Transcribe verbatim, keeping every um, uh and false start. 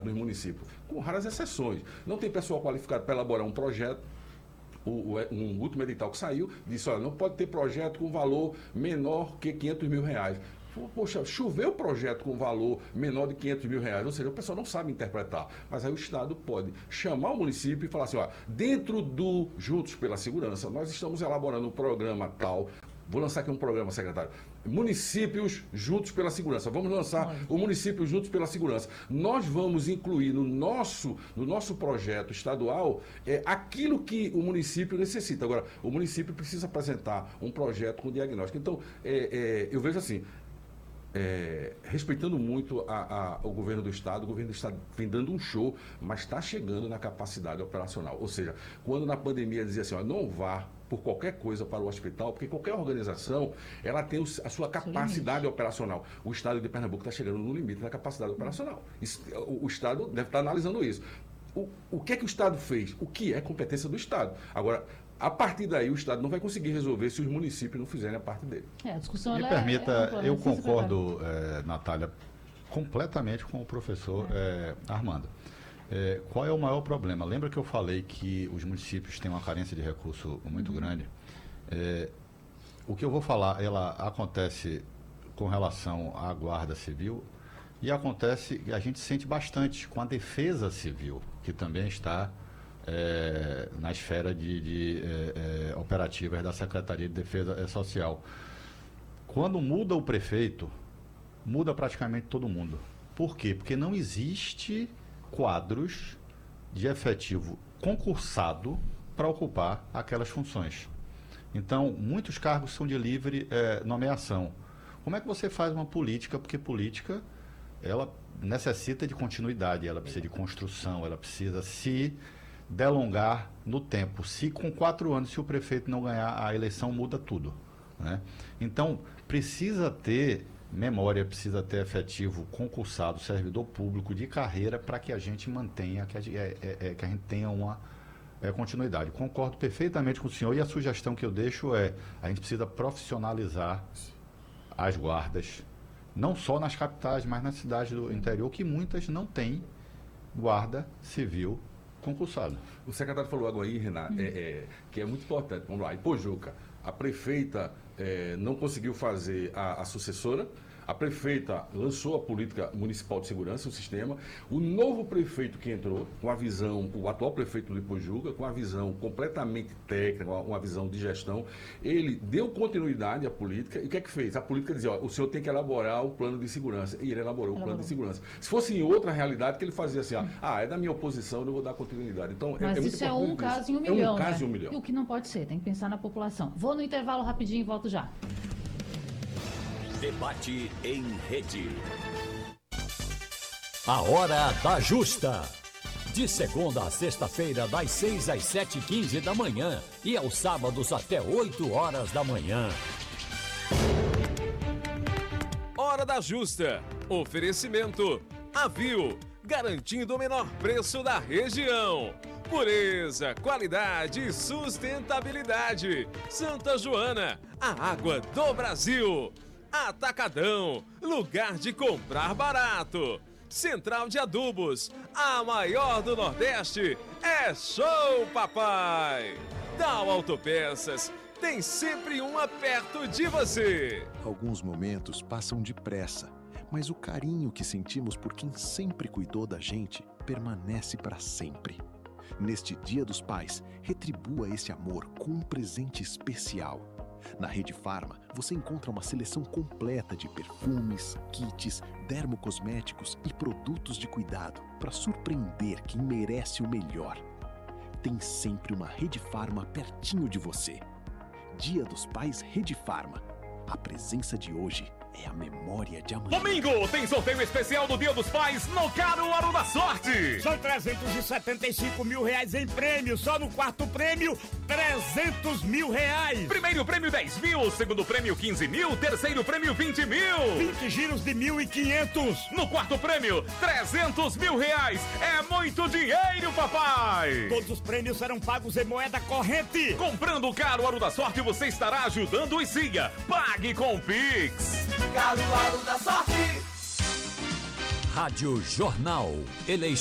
nos municípios, com raras exceções. Não tem pessoal qualificado para elaborar um projeto. O, o, um último edital que saiu disse, olha, não pode ter projeto com valor menor que quinhentos mil reais. Poxa, choveu projeto com valor menor de quinhentos mil reais, ou seja, o pessoal não sabe interpretar. Mas aí o Estado pode chamar o município e falar assim, ó, dentro do Juntos pela Segurança, nós estamos elaborando um programa tal. Vou lançar aqui um programa, secretário. Municípios Juntos pela Segurança. Vamos lançar o Município Juntos pela Segurança. Nós vamos incluir no nosso, no nosso projeto estadual é, aquilo que o município necessita. Agora, o município precisa apresentar um projeto com diagnóstico. Então, é, é, eu vejo assim, É, respeitando muito a, a, o governo do Estado, o governo do Estado vem dando um show, mas está chegando na capacidade operacional. Ou seja, quando na pandemia dizia assim, ó, não vá por qualquer coisa para o hospital, porque qualquer organização, ela tem a sua capacidade operacional. O Estado de Pernambuco está chegando no limite da capacidade operacional. Isso, o, o Estado deve estar analisando isso. O, o que é que o Estado fez? O que é competência do Estado? Agora, a partir daí, o Estado não vai conseguir resolver se os municípios não fizerem a parte dele. É, a discussão Me ela permita, é, é eu concordo, é, Natália, completamente com o professor é. É, Armando. É, qual é o maior problema? Lembra que eu falei que os municípios têm uma carência de recurso muito uhum. grande? É, o que eu vou falar, ela acontece com relação à Guarda Civil e acontece, a gente sente bastante com a Defesa Civil, que também está É, na esfera de, de é, é, operativas da Secretaria de Defesa Social. Quando muda o prefeito, muda praticamente todo mundo. Por quê? Porque não existe quadros de efetivo concursado para ocupar aquelas funções. Então, muitos cargos são de livre é, nomeação. Como é que você faz uma política? Porque política, ela necessita de continuidade, ela precisa de construção, ela precisa se delongar no tempo. Se com quatro anos, se o prefeito não ganhar a eleição, muda tudo, né? Então, precisa ter memória, precisa ter efetivo concursado, servidor público de carreira, para que a gente mantenha, que a, é, é, que a gente tenha uma é, continuidade. Concordo perfeitamente com o senhor, e a sugestão que eu deixo é, a gente precisa profissionalizar as guardas, não só nas capitais, mas nas cidades do interior, que muitas não têm guarda civil concursado. O secretário falou algo aí, Renato, hum. é, é, que é muito importante. Vamos lá, em Pojuca, a prefeita é, não conseguiu fazer a, a sucessora, a prefeita lançou a política municipal de segurança, o sistema, o novo prefeito que entrou, com a visão, o atual prefeito do Ipojuca, com a visão completamente técnica, uma visão de gestão, ele deu continuidade à política, e o que é que fez? A política dizia, ó, o senhor tem que elaborar o plano de segurança, e ele elaborou o plano de segurança. Se fosse em outra realidade, que ele fazia assim, ó, ah, é da minha oposição, eu não vou dar continuidade. Então, Mas é, é muito isso é um caso em um milhão, É um né? caso em um milhão. E o que não pode ser, tem que pensar na população. Vou no intervalo rapidinho e volto já. Debate em rede. A Hora da Justa. De segunda a sexta-feira, das seis às sete e quinze da manhã. E aos sábados até oito horas da manhã. Hora da Justa. Oferecimento. Avil. Garantindo o menor preço da região. Pureza, qualidade e sustentabilidade. Santa Joana, a água do Brasil. Atacadão, lugar de comprar barato. Central de Adubos, a maior do Nordeste. É show, papai! Dal Autopeças, tem sempre uma perto de você. Alguns momentos passam depressa, mas o carinho que sentimos por quem sempre cuidou da gente permanece para sempre. Neste Dia dos Pais, retribua esse amor com um presente especial. Na Rede Farma, você encontra uma seleção completa de perfumes, kits, dermocosméticos e produtos de cuidado para surpreender quem merece o melhor. Tem sempre uma Rede Farma pertinho de você. Dia dos Pais Rede Farma. A presença de hoje é a memória de amanhã. Domingo tem sorteio especial do Dia dos Pais no Caruaru da Sorte. São trezentos e setenta e cinco mil reais em prêmio. Só no quarto prêmio, trezentos mil reais. Primeiro prêmio dez mil, segundo prêmio quinze mil, terceiro prêmio vinte mil. vinte giros de mil e quinhentos. No quarto prêmio, trezentos mil reais. É muito dinheiro, papai. Todos os prêmios serão pagos em moeda corrente. Comprando o Caruaru da Sorte, você estará ajudando o SIGA. Pague com o Pix. Caruaru da Sorte. Rádio Jornal. Eleições.